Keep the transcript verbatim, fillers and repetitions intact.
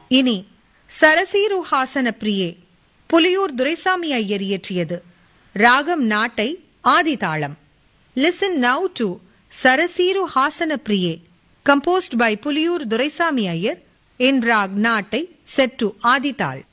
இனி சரசீரு ஹாசன பிரியே புலியூர் துரைசாமி ஐயர் இயற்றியது. ராகம் நாட்டை ஆதிதாளம். Listen now to சரசீரு ஹாசன பிரியே composed by Puliyur Duraisamy Iyer in rag நாட்டை set to ஆதிதாள்.